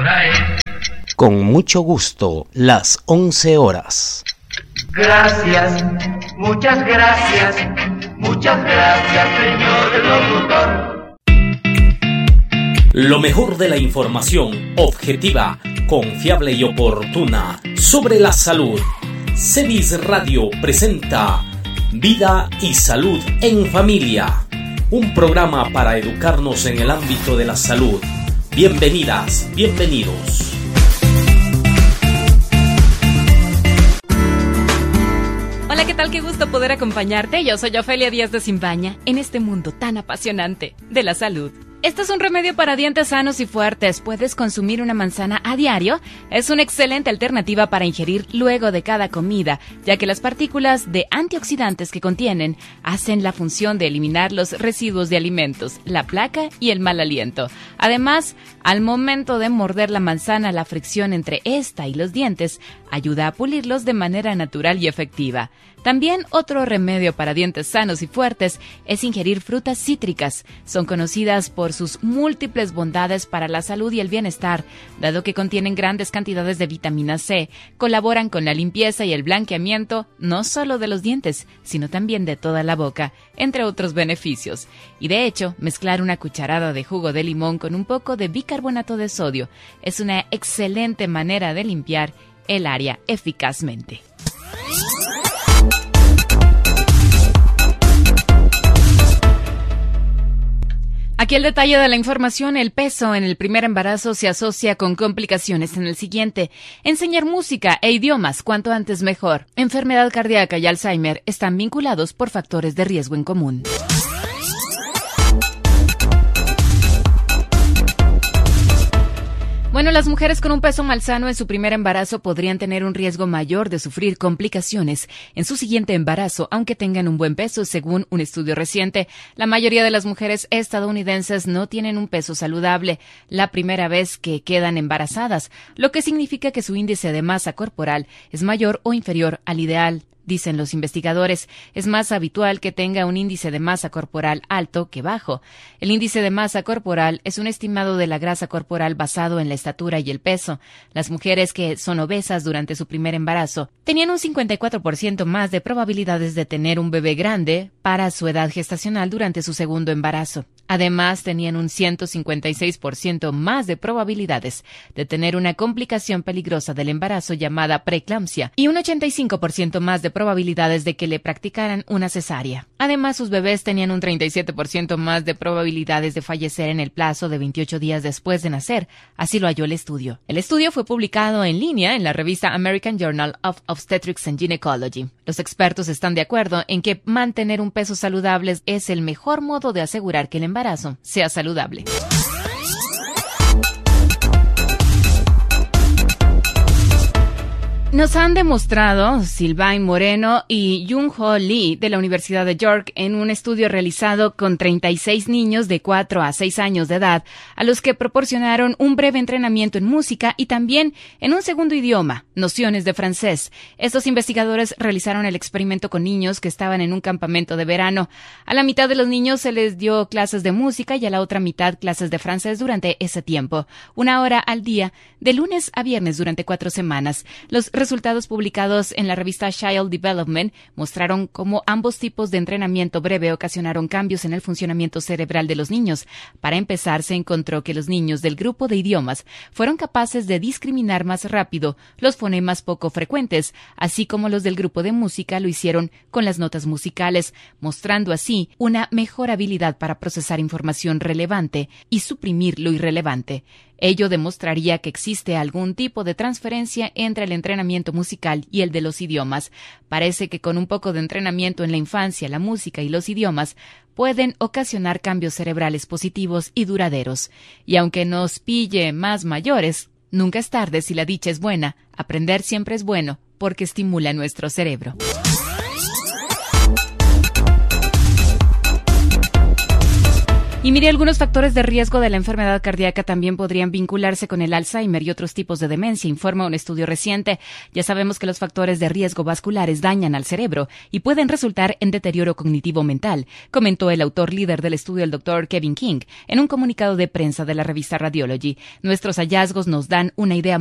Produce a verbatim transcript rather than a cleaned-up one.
hora es. Con mucho gusto, las once horas. Gracias, muchas gracias, muchas gracias, señor locutor. Lo mejor de la información objetiva, confiable y oportuna sobre la salud. Cedis Radio presenta Vida y Salud en Familia, un programa para educarnos en el ámbito de la salud. Bienvenidas, bienvenidos. Hola, ¿qué tal? Qué gusto poder acompañarte. Yo soy Ofelia Díaz de Simbaña en este mundo tan apasionante de la salud. Este es un remedio para dientes sanos y fuertes. Puedes consumir una manzana a diario. Es una excelente alternativa para ingerir luego de cada comida, ya que las partículas de antioxidantes que contienen hacen la función de eliminar los residuos de alimentos, la placa y el mal aliento. Además, al momento de morder la manzana, la fricción entre esta y los dientes ayuda a pulirlos de manera natural y efectiva. También otro remedio para dientes sanos y fuertes es ingerir frutas cítricas. Son conocidas por sus múltiples bondades para la salud y el bienestar, dado que contienen grandes cantidades de vitamina C, colaboran con la limpieza y el blanqueamiento no solo de los dientes, sino también de toda la boca, entre otros beneficios. Y de hecho, mezclar una cucharada de jugo de limón con un poco de bicarbonato de sodio es una excelente manera de limpiar el área eficazmente. Aquí el detalle de la información: el peso en el primer embarazo se asocia con complicaciones en el siguiente. Enseñar música e idiomas cuanto antes mejor. Enfermedad cardíaca y Alzheimer están vinculados por factores de riesgo en común. Bueno, las mujeres con un peso malsano en su primer embarazo podrían tener un riesgo mayor de sufrir complicaciones en su siguiente embarazo, aunque tengan un buen peso, según un estudio reciente. La mayoría de las mujeres estadounidenses no tienen un peso saludable la primera vez que quedan embarazadas, lo que significa que su índice de masa corporal es mayor o inferior al ideal. Dicen los investigadores, es más habitual que tenga un índice de masa corporal alto que bajo. El índice de masa corporal es un estimado de la grasa corporal basado en la estatura y el peso. Las mujeres que son obesas durante su primer embarazo tenían un cincuenta y cuatro por ciento más de probabilidades de tener un bebé grande para su edad gestacional durante su segundo embarazo. Además, tenían un ciento cincuenta y seis por ciento más de probabilidades de tener una complicación peligrosa del embarazo llamada preeclampsia y un ochenta y cinco por ciento más de probabilidades de que le practicaran una cesárea. Además, sus bebés tenían un treinta y siete por ciento más de probabilidades de fallecer en el plazo de veintiocho días después de nacer. Así lo halló el estudio. El estudio fue publicado en línea en la revista American Journal of Obstetrics and Gynecology. Los expertos están de acuerdo en que mantener un peso saludable es el mejor modo de asegurar que el embarazo sea saludable. Nos han demostrado Sylvain Moreno y Jung-Ho Lee de la Universidad de York en un estudio realizado con treinta y seis niños de cuatro a seis años de edad, a los que proporcionaron un breve entrenamiento en música y también en un segundo idioma, nociones de francés. Estos investigadores realizaron el experimento con niños que estaban en un campamento de verano. A la mitad de los niños se les dio clases de música y a la otra mitad clases de francés durante ese tiempo, una hora al día, de lunes a viernes durante cuatro semanas. Los resultados publicados en la revista Child Development mostraron cómo ambos tipos de entrenamiento breve ocasionaron cambios en el funcionamiento cerebral de los niños. Para empezar, se encontró que los niños del grupo de idiomas fueron capaces de discriminar más rápido los fonemas poco frecuentes, así como los del grupo de música lo hicieron con las notas musicales, mostrando así una mejor habilidad para procesar información relevante y suprimir lo irrelevante. Ello demostraría que existe algún tipo de transferencia entre el entrenamiento musical y el de los idiomas. Parece que con un poco de entrenamiento en la infancia, la música y los idiomas pueden ocasionar cambios cerebrales positivos y duraderos. Y aunque nos pille más mayores, nunca es tarde si la dicha es buena. Aprender siempre es bueno porque estimula nuestro cerebro. Y mire, algunos factores de riesgo de la enfermedad cardíaca también podrían vincularse con el Alzheimer y otros tipos de demencia, informa un estudio reciente. Ya sabemos que los factores de riesgo vasculares dañan al cerebro y pueden resultar en deterioro cognitivo mental, comentó el autor líder del estudio, el doctor Kevin King, en un comunicado de prensa de la revista Radiology. Nuestros hallazgos nos dan una idea